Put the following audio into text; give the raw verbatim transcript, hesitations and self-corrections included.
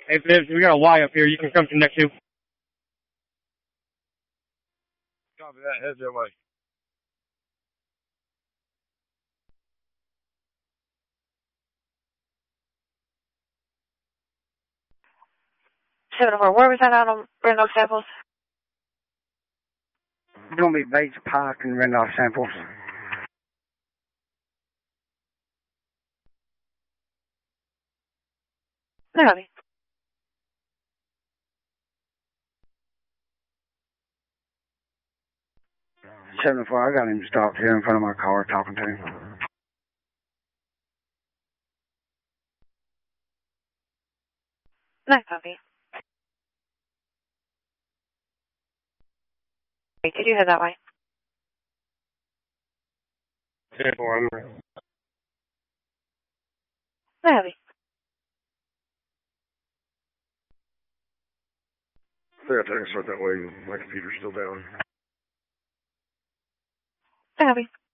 Hey, Fibs, we got a Y up here. You can come to next to. Copy that. Heads that way. seven oh four, where was that out on Randolph samples? It's going to be Bates, Pike, and Randolph samples. No, honey. seven oh four, I got him stopped here in front of my car talking to him. No, copy. Wait, did you head that way? ten four, I'm No, honey. I think I take a start that way. My computer's still down. No, honey.